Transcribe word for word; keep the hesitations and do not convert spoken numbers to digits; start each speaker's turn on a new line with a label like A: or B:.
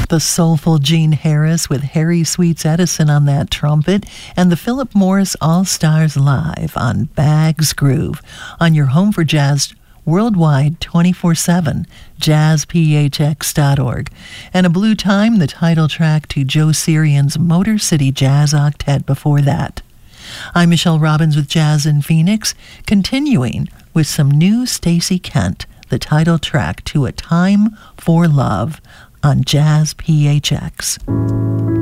A: The soulful Gene Harris with Harry Sweets Edison on that trumpet, and the Philip Morris All-Stars Live on Bags Groove on your home for jazz worldwide twenty-four seven, jazz p h x dot org. And a Blue Time, the title track to Joe Sirian's Motor City Jazz Octet before that. I'm Michelle Robbins with Jazz in Phoenix, continuing with some new Stacey Kent, the title track to A Time for Love on Jazz P H X.